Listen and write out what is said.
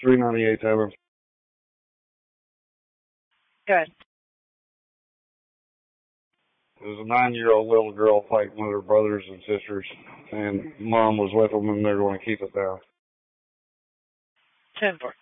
398 Taylor. Good. There was a 9-year-old little girl fighting with her brothers and sisters, and Mom was with them, and they're going to keep it down. 10-4.